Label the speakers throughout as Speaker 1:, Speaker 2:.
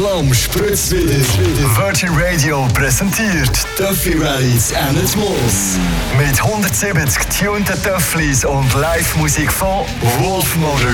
Speaker 1: Lamm spritzt wieder. Virgin Radio präsentiert Töffli Rallies and Moos. Mit 170 tunten Töfflis und Live-Musik von Wolfmother,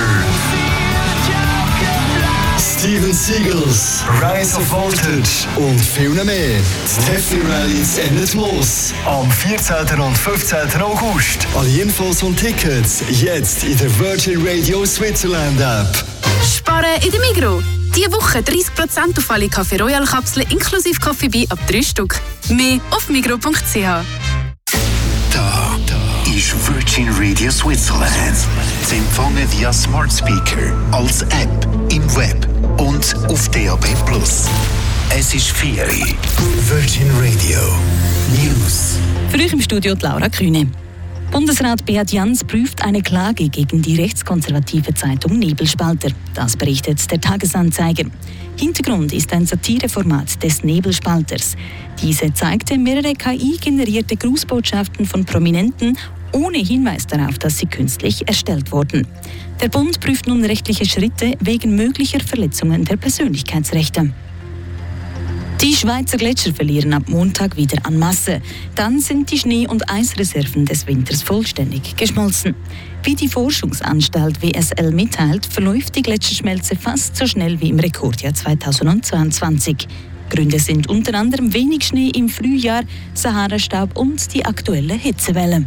Speaker 1: Steven Seagulls, Rise of Voltage und viel mehr. Die Töffli Rallies and Moos. Am 14. und 15. August. Alle Infos und Tickets jetzt in der Virgin Radio Switzerland App.
Speaker 2: Sparen in der Migros. Diese Woche 30% auf alle Café Royal Kapseln inklusive Coffee ab 3 Stück. Mehr auf migros.ch.
Speaker 3: Da ist Virgin Radio Switzerland. Zu empfangen via Smart Speaker, als App, im Web und auf DAB+. Es ist 4 Uhr. Virgin Radio News.
Speaker 4: Für euch im Studio die Laura Kühne. Bundesrat Beat Jans prüft eine Klage gegen die rechtskonservative Zeitung Nebelspalter. Das berichtet der Tagesanzeiger. Hintergrund ist ein Satireformat des Nebelspalters. Diese zeigte mehrere KI-generierte Grußbotschaften von Prominenten ohne Hinweis darauf, dass sie künstlich erstellt wurden. Der Bund prüft nun rechtliche Schritte wegen möglicher Verletzungen der Persönlichkeitsrechte. Die Schweizer Gletscher verlieren ab Montag wieder an Masse. Dann sind die Schnee- und Eisreserven des Winters vollständig geschmolzen. Wie die Forschungsanstalt WSL mitteilt, verläuft die Gletscherschmelze fast so schnell wie im Rekordjahr 2022. Gründe sind unter anderem wenig Schnee im Frühjahr, Sahara-Staub und die aktuelle Hitzewelle.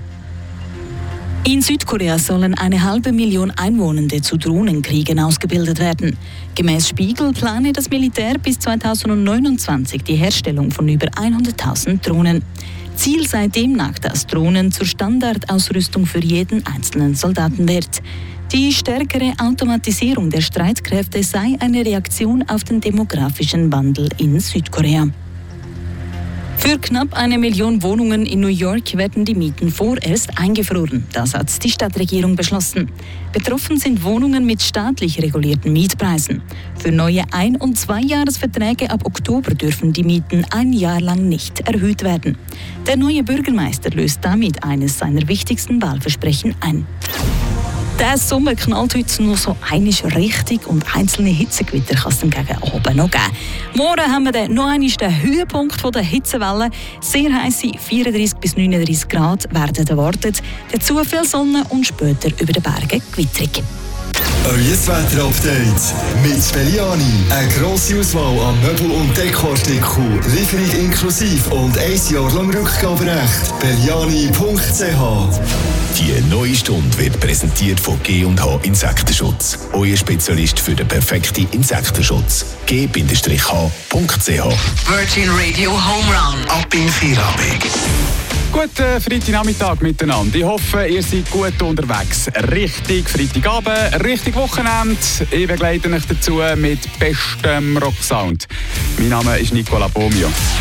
Speaker 4: In Südkorea sollen 500.000 Einwohner zu Drohnenkriegen ausgebildet werden. Gemäß Spiegel plane das Militär bis 2029 die Herstellung von über 100.000 Drohnen. Ziel sei demnach, dass Drohnen zur Standardausrüstung für jeden einzelnen Soldaten wird. Die stärkere Automatisierung der Streitkräfte sei eine Reaktion auf den demografischen Wandel in Südkorea. Für knapp 1 Million Wohnungen in New York werden die Mieten vorerst eingefroren. Das hat die Stadtregierung beschlossen. Betroffen sind Wohnungen mit staatlich regulierten Mietpreisen. Für neue 1- und 2-Jahresverträge ab Oktober dürfen die Mieten ein Jahr lang nicht erhöht werden. Der neue Bürgermeister löst damit eines seiner wichtigsten Wahlversprechen ein. Der Sommer knallt heute nur so einmal richtig und einzelne Hitzegewitter kann es dann gegen Abend noch geben. Morgen haben wir dann noch einmal den Höhepunkt der Hitzewelle. Sehr heisse 34 bis 39 Grad werden erwartet. Dazu viel Sonne und später über den Bergen Gewitterung.
Speaker 1: Euer Wetterupdate mit Belliani. Eine grosse Auswahl an Möbel- und Dekoartikeln. Lieferung inklusive und 1 Jahr lang Rückgaberecht. Belliani.ch.
Speaker 3: Die neue Stunde wird präsentiert von G&H Insektenschutz. Euer Spezialist für den perfekten Insektenschutz. G-H.ch.
Speaker 5: Virgin Radio Home Run.
Speaker 3: Ab in Feierabend.
Speaker 6: Guten Freitagnachmittag miteinander. Ich hoffe, ihr seid gut unterwegs. Richtig Freitagabend, richtig Wochenende. Ich begleite euch dazu mit bestem Rocksound. Mein Name ist Nicola Bomio.